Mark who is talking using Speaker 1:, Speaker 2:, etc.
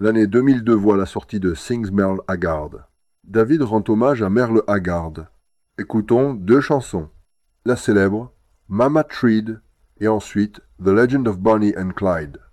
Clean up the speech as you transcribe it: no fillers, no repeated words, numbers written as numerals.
Speaker 1: L'année 2002 voit la sortie de Sings Merle Haggard. David rend hommage à Merle Haggard. Écoutons deux chansons. La célèbre Mama Treed et ensuite The Legend of Bonnie and Clyde.